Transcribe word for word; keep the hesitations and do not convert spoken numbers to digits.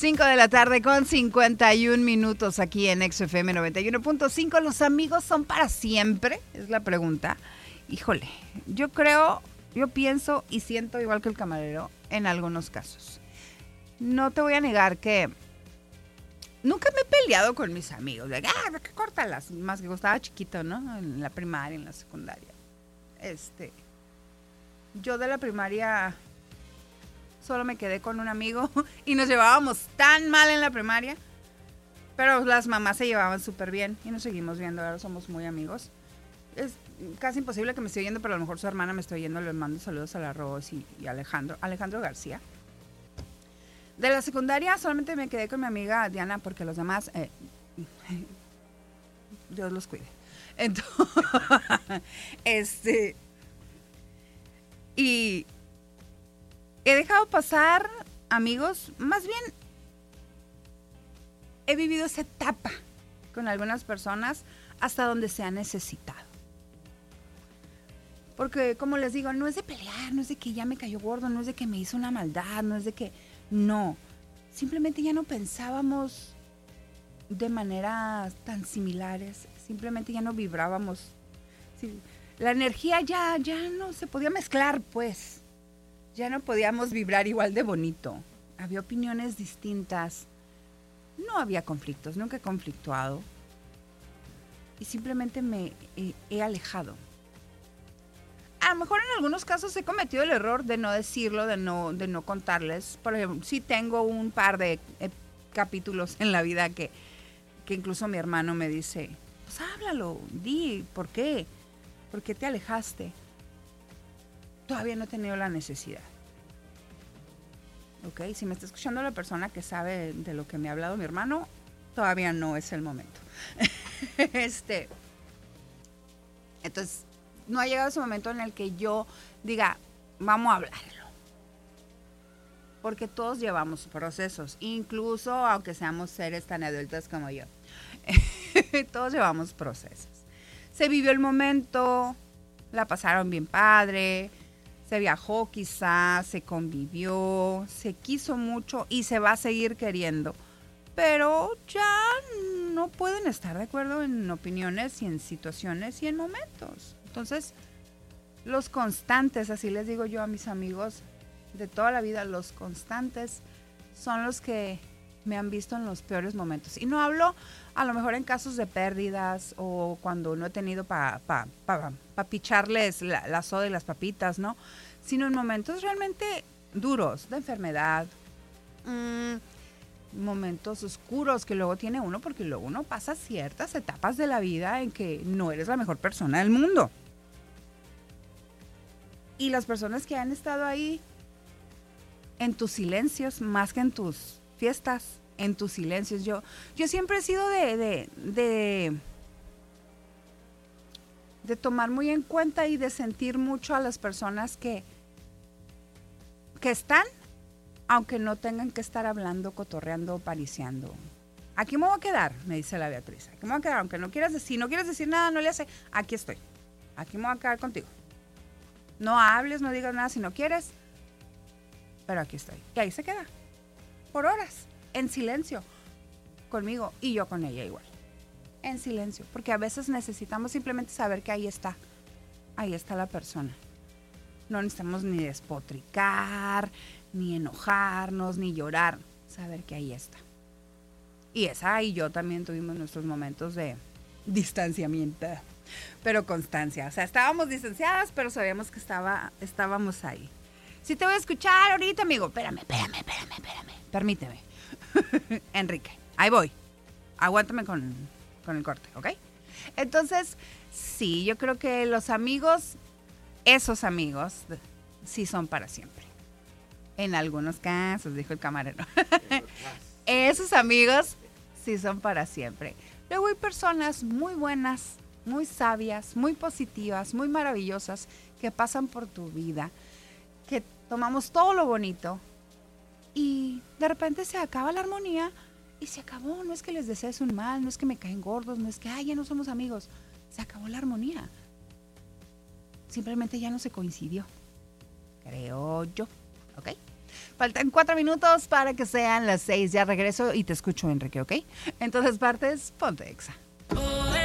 cinco de la tarde con cincuenta y un minutos aquí en X F M noventa y uno punto cinco. ¿Los amigos son para siempre? Es la pregunta. Híjole, yo creo, yo pienso y siento igual que el camarero en algunos casos. No te voy a negar que nunca me he peleado con mis amigos. De, ah, que córtalas. Más que cuando estaba chiquito, ¿no? En la primaria, en la secundaria. Este, yo de la primaria solo me quedé con un amigo y nos llevábamos tan mal en la primaria, pero las mamás se llevaban súper bien y nos seguimos viendo, ahora somos muy amigos. Es casi imposible que me esté oyendo, pero a lo mejor su hermana me está oyendo, les mando saludos a la Ros y, y Alejandro, Alejandro García. De la secundaria solamente me quedé con mi amiga Diana porque los demás, eh, Dios los cuide. Entonces, este, y he dejado pasar amigos, más bien he vivido esa etapa con algunas personas hasta donde se ha necesitado. Porque, como les digo, no es de pelear, no es de que ya me cayó gordo, no es de que me hizo una maldad, no es de que... No, simplemente ya no pensábamos de maneras tan similares, simplemente ya no vibrábamos. Sí, la energía ya, ya no se podía mezclar, pues. Ya no podíamos vibrar igual de bonito. Había opiniones distintas. No había conflictos, nunca he conflictuado. Y simplemente me he, he alejado. A lo mejor en algunos casos he cometido el error de no decirlo, de no, de no contarles. Por ejemplo, sí tengo un par de eh, capítulos en la vida que, que incluso mi hermano me dice, pues háblalo, di, ¿por qué? ¿Por qué te alejaste? Todavía no he tenido la necesidad. Ok, si me está escuchando la persona que sabe de lo que me ha hablado mi hermano, todavía no es el momento. este, entonces, no ha llegado ese momento en el que yo diga, vamos a hablarlo. Porque todos llevamos procesos, incluso aunque seamos seres tan adultos como yo. Todos llevamos procesos. Se vivió el momento, la pasaron bien padre, se viajó quizás, se convivió, se quiso mucho y se va a seguir queriendo. Pero ya no pueden estar de acuerdo en opiniones y en situaciones y en momentos. Entonces, los constantes, así les digo yo a mis amigos de toda la vida, los constantes son los que me han visto en los peores momentos. Y no hablo a lo mejor en casos de pérdidas o cuando no he tenido para pa, pa, pa picharles la, la soda y las papitas, ¿no? Sino en momentos realmente duros, de enfermedad, mmm, momentos oscuros que luego tiene uno, porque luego uno pasa ciertas etapas de la vida en que no eres la mejor persona del mundo. Y las personas que han estado ahí en tus silencios, más que en tus fiestas, en tus silencios. Yo, yo siempre he sido de, de, de, de tomar muy en cuenta y de sentir mucho a las personas que, que están, aunque no tengan que estar hablando, cotorreando, pariciando. Aquí me voy a quedar, me dice la Beatriz. Aquí me voy a quedar, aunque no quieras decir, si no quieres decir nada, no le hace. Aquí estoy. Aquí me voy a quedar contigo. No hables, no digas nada si no quieres, pero aquí estoy. Y ahí se queda, por horas, en silencio, conmigo y yo con ella igual. En silencio, porque a veces necesitamos simplemente saber que ahí está, ahí está la persona. No necesitamos ni despotricar, ni enojarnos, ni llorar, saber que ahí está. Y esa y yo también tuvimos nuestros momentos de distanciamiento, pero constancia. O sea, estábamos distanciadas, pero sabíamos que estaba, estábamos ahí. Si te voy a escuchar ahorita, amigo, espérame, espérame, espérame, espérame. Permíteme. Enrique, ahí voy. Aguántame con, con el corte, ¿ok? Entonces, sí, yo creo que los amigos, esos amigos, sí son para siempre. En algunos casos, dijo el camarero. Esos amigos sí son para siempre. Luego hay personas muy buenas, muy sabias, muy positivas, muy maravillosas que pasan por tu vida, que tomamos todo lo bonito y de repente se acaba la armonía y se acabó. No es que les desees un mal, no es que me caen gordos, no es que, ay, ya no somos amigos. Se acabó la armonía. Simplemente ya no se coincidió. Creo yo, ¿ok? Faltan cuatro minutos para que sean las seis. Ya regreso y te escucho, Enrique, ¿ok? En todas partes, ponte Exa.